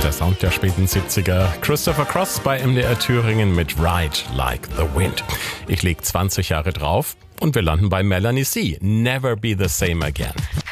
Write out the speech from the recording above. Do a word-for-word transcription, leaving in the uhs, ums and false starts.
der Sound der späten siebziger. Christopher Cross bei M D R Thüringen mit Ride Like the Wind. Ich leg zwanzig Jahre drauf und wir landen bei Melanie C. Never Be the Same Again.